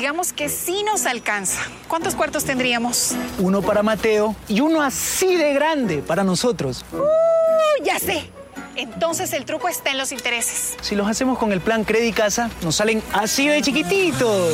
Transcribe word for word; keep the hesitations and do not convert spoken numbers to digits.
digamos que sí nos alcanza. ¿Cuántos cuartos tendríamos? Uno para Mateo y uno así de grande para nosotros. ¡Uh, ya sé! Entonces el truco está en los intereses. Si los hacemos con el plan Credicasa, nos salen así de chiquititos.